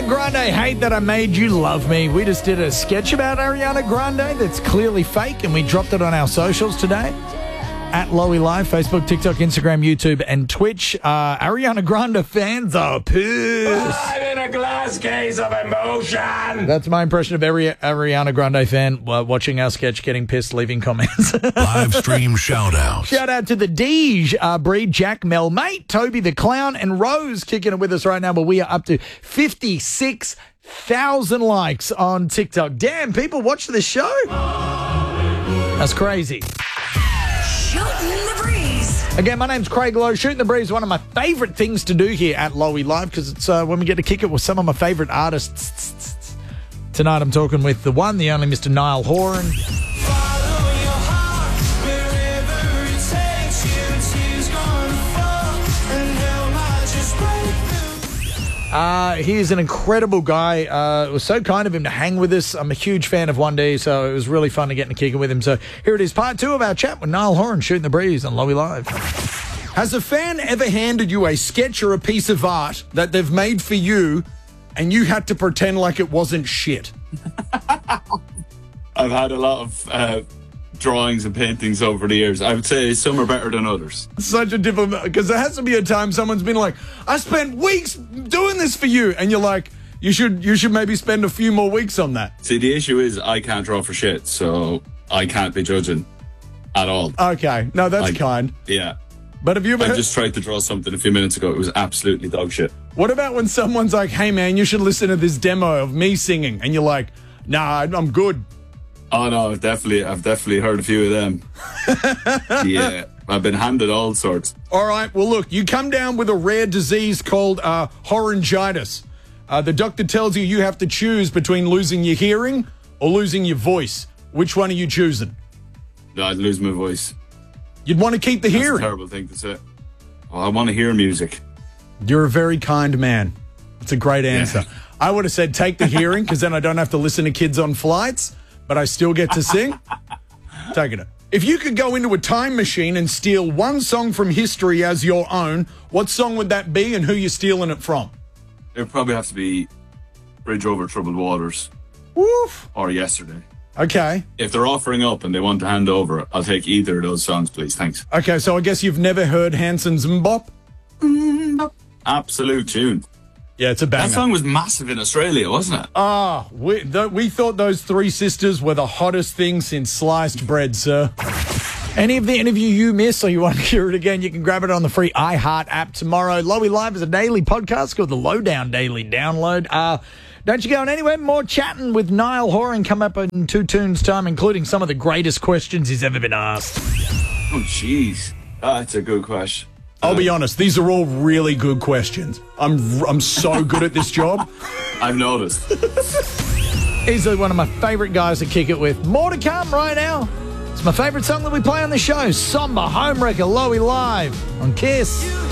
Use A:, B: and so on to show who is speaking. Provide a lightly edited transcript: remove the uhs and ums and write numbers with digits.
A: Ariana Grande, Hate That I Made You Love Me. We just did a sketch about Ariana Grande that's clearly fake, and we dropped it on our socials today. At Lowy Live, Facebook, TikTok, Instagram, YouTube, and Twitch. Ariana Grande fans are pissed.
B: I'm in a glass case of emotion.
A: That's my impression of every Ariana Grande fan watching our sketch, getting pissed, leaving comments.
C: Live stream shout out.
A: Shout out to the Deej, Breed, Jack, Mel, Mate, Toby the Clown, and Rose kicking it with us right now. But we are up to 56,000 likes on TikTok. Damn, people watch this show. That's crazy.
D: Shooting the Breeze.
A: Again, my name's Craig Lowe. Shooting the Breeze is one of my favourite things to do here at Lowy Live because it's when we get to kick it with some of my favourite artists. Tonight I'm talking with the one, the only Mr. Niall Horan. He's an incredible guy. It was so kind of him to hang with us. I'm a huge fan of 1D, so it was really fun to get in a kick it with him. So here it is, part 2 of our chat with Niall Horan, Shooting the Breeze on Lowy Live.
E: Has a fan ever handed you a sketch or a piece of art that they've made for you and you had to pretend like it wasn't shit?
B: I've had a lot of drawings and paintings over the years. I would say some are better than others.
E: Such a difficult, because there has to be a time someone's been like, I spent weeks doing this for you, and you're like, you should maybe spend a few more weeks on that.
B: See, the issue is I can't draw for shit, so I can't be judging at all.
E: Okay, no, that's kind.
B: Yeah.
E: But have you ever
B: I just tried to draw something a few minutes ago. It was absolutely dog shit.
E: What about when someone's like, hey man, you should listen to this demo of me singing, and you're like, nah, I'm good.
B: Oh no, I've definitely heard a few of them. Yeah, I've been handed all sorts.
E: All right, well look, you come down with a rare disease called horangitis. The doctor tells you have to choose between losing your hearing or losing your voice. Which one are you choosing?
B: No, I'd lose my voice.
E: You'd want to keep the hearing.
B: That's a terrible thing to say. Well, I want to hear music.
E: You're a very kind man. It's a great answer.
B: Yeah.
E: I would have said take the hearing because then I don't have to listen to kids on flights, but I still get to sing. Taking it. If you could go into a time machine and steal one song from history as your own, what song would that be and who you're stealing it from?
B: It would probably have to be Bridge Over Troubled Waters.
E: Woof.
B: Or Yesterday.
E: Okay.
B: If they're offering up and they want to hand over, I'll take either of those songs, please. Thanks.
E: Okay, so I guess you've never heard Hanson's Mbop?
B: Absolute tune.
E: Yeah, it's a banger.
B: That song was massive in Australia, wasn't it?
E: We thought those three sisters were the hottest thing since sliced bread, sir. Any of the interview you missed or you want to hear it again, you can grab it on the free iHeart app tomorrow. Lowy Live is a daily podcast called the Lowdown Daily Download. Don't you go anywhere. More chatting with Niall Horan come up in 2 tunes' time, including some of the greatest questions he's ever been asked.
B: Oh, jeez. That's a good question.
E: I'll be honest, these are all really good questions. I'm so good at this job.
B: I've noticed.
A: He's one of my favourite guys to kick it with. More to come right now. It's my favourite song that we play on the show, Somber Homewrecker, Lowy Live on KISS.